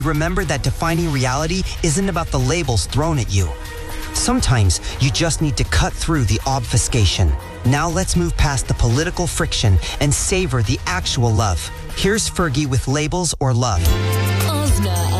Remember that defining reality isn't about the labels thrown at you. Sometimes you just need to cut through the obfuscation. Now let's move past the political friction and savor the actual love. Here's Fergie with Labels or Love. Ozna.